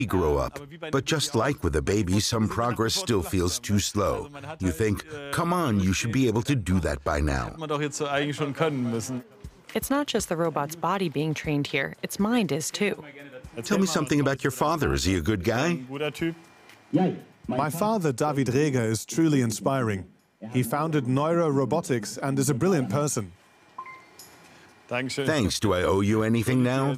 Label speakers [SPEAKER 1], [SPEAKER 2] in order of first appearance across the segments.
[SPEAKER 1] grow up. But just like with a baby, some progress still feels too slow. You think, come on, you should be able to do that by now.
[SPEAKER 2] It's not just the robot's body being trained here, its mind is too.
[SPEAKER 1] Tell me something about your father. Is he a good guy?
[SPEAKER 3] My father, David Reger, is truly inspiring. He founded Neuro Robotics and is a brilliant person.
[SPEAKER 1] Thanks. Do I owe you anything now?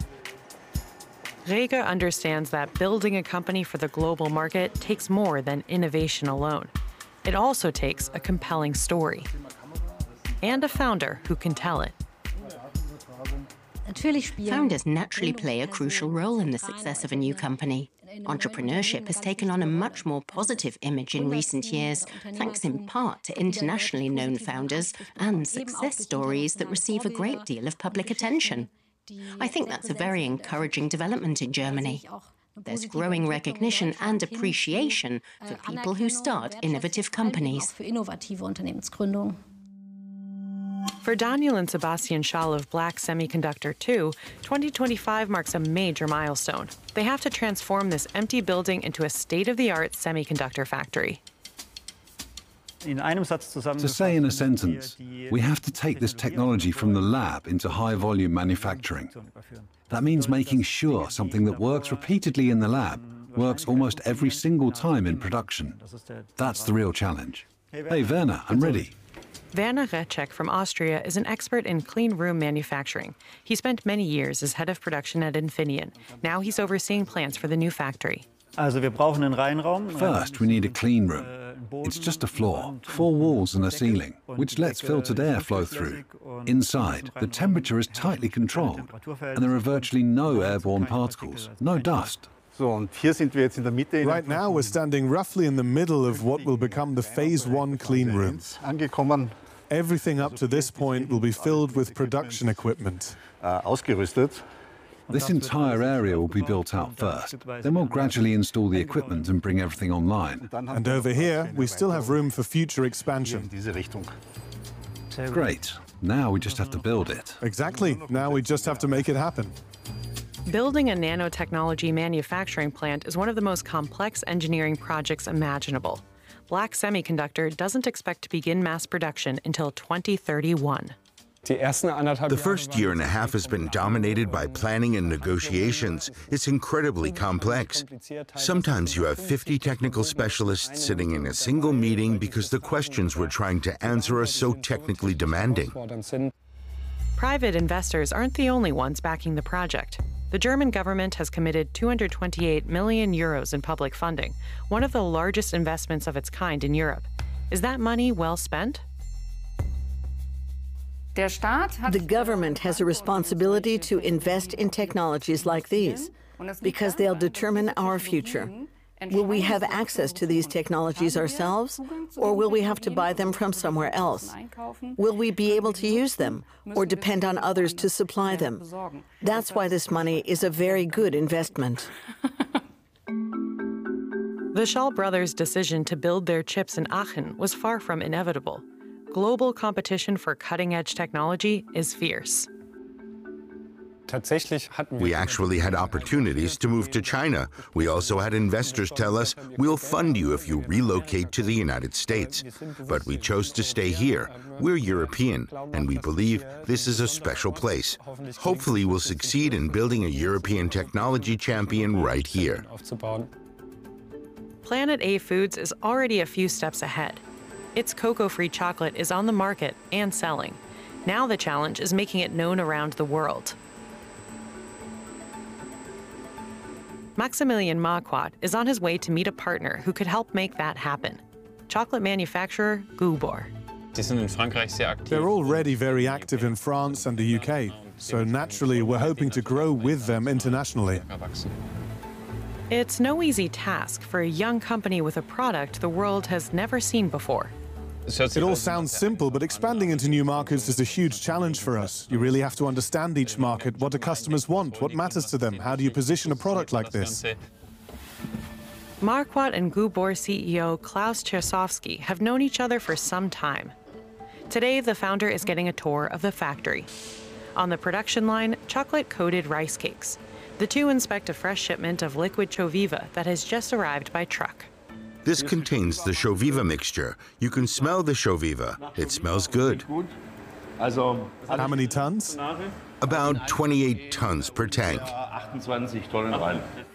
[SPEAKER 2] Reger understands that building a company for the global market takes more than innovation alone. It also takes a compelling story and a founder who can tell it.
[SPEAKER 4] Founders naturally play a crucial role in the success of a new company. Entrepreneurship has taken on a much more positive image in recent years, thanks in part to internationally known founders and success stories that receive a great deal of public attention. I think that's a very encouraging development in Germany. There's growing recognition and appreciation for people who start innovative companies.
[SPEAKER 2] For Daniel and Sebastian Schall of Black Semiconductor 2, 2025 marks a major milestone. They have to transform this empty building into a state-of-the-art semiconductor factory.
[SPEAKER 5] To say in a sentence, we have to take this technology from the lab into high-volume manufacturing. That means making sure something that works repeatedly in the lab works almost every single time in production. That's the real challenge. Hey, Werner, I'm ready.
[SPEAKER 2] Werner Recek from Austria is an expert in clean room manufacturing. He spent many years as head of production at Infineon. Now he's overseeing plans for the new factory.
[SPEAKER 5] First, we need a clean room. It's just a floor, 4 walls and a ceiling, which lets filtered air flow through. Inside, the temperature is tightly controlled, and there are virtually no airborne particles, no dust.
[SPEAKER 3] Right now, we're standing roughly in the middle of what will become the Phase 1 clean room. Everything up to this point will be filled with production equipment.
[SPEAKER 5] This entire area will be built out first. Then we'll gradually install the equipment and bring everything online.
[SPEAKER 3] And over here, we still have room for future expansion.
[SPEAKER 5] Great. Now we just have to build it.
[SPEAKER 3] Exactly. Now we just have to make it happen.
[SPEAKER 2] Building a nanotechnology manufacturing plant is one of the most complex engineering projects imaginable. Black Semiconductor doesn't expect to begin mass production until 2031.
[SPEAKER 1] The first year and a half has been dominated by planning and negotiations. It's incredibly complex. Sometimes you have 50 technical specialists sitting in a single meeting because the questions we're trying to answer are so technically demanding.
[SPEAKER 2] Private investors aren't the only ones backing the project. The German government has committed 228 million euros in public funding, one of the largest investments of its kind in Europe. Is that money well spent?
[SPEAKER 6] The government has a responsibility to invest in technologies like these, because they'll determine our future. Will we have access to these technologies ourselves, or will we have to buy them from somewhere else? Will we be able to use them, or depend on others to supply them? That's why this money is a very good investment.
[SPEAKER 2] The Schall brothers' decision to build their chips in Aachen was far from inevitable. Global competition for cutting-edge technology is fierce.
[SPEAKER 1] We actually had opportunities to move to China. We also had investors tell us, we'll fund you if you relocate to the United States. But we chose to stay here. We're European, and we believe this is a special place. Hopefully we'll succeed in building a European technology champion right here.
[SPEAKER 2] Planet A Foods is already a few steps ahead. Its cocoa-free chocolate is on the market and selling. Now the challenge is making it known around the world. Maximilian Marquardt is on his way to meet a partner who could help make that happen. Chocolate manufacturer Gubor.
[SPEAKER 3] They're already very active in France and the UK, so naturally we're hoping to grow with them internationally.
[SPEAKER 2] It's no easy task for a young company with a product the world has never seen before.
[SPEAKER 3] It all sounds simple, but expanding into new markets is a huge challenge for us. You really have to understand each market, what do customers want, what matters to them, how do you position a product like this?
[SPEAKER 2] Marquardt and Gubor CEO Klaus Chersovsky have known each other for some time. Today, the founder is getting a tour of the factory. On the production line, chocolate-coated rice cakes. The two inspect a fresh shipment of liquid Choviva that has just arrived by truck.
[SPEAKER 1] This contains the Choviva mixture. You can smell the Choviva. It smells good.
[SPEAKER 3] How many tons?
[SPEAKER 1] About 28 tons per tank.